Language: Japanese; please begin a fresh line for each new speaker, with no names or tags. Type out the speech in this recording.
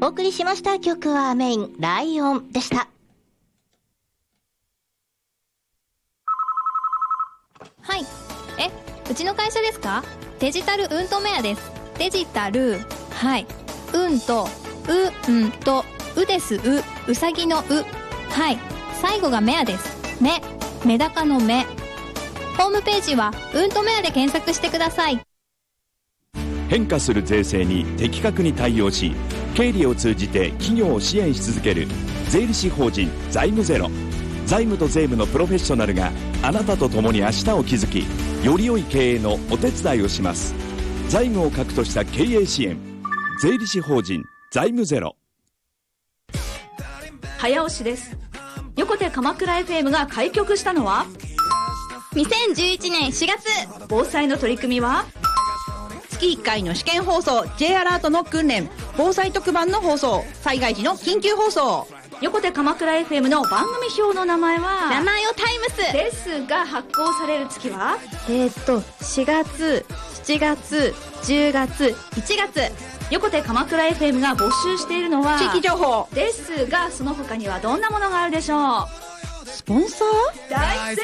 お送りしました曲はメインライオンでした。
はい。うちの会社ですか？デジタルうんとメアです。デジタル、はい。うんと、うです。うさぎのう。はい。最後がメアです。メダカのメ。ホームページはうんとメアで検索してください。
変化する税制に的確に対応し、経理を通じて企業を支援し続ける税理士法人財務ゼロ。財務と税務のプロフェッショナルがあなたと共に明日を築き、より良い経営のお手伝いをします。財務を核とした経営支援、税理士法人財務ゼロ。
早押しです。横手鎌倉 FM が開局したのは
2011年4月。
防災の取り組みは
月1回の試験放送、 J アラートの訓練、防災特番の放送、災害時の緊急放送。
横手鎌倉 FM の番組表の名前は
名前をタイムス
ですが、発行される月は
4月、7月、10月、1月。
横手鎌倉 FM が募集しているのは
地域情報
ですが、その他にはどんなものがあるでしょう？
スポンサー？
大正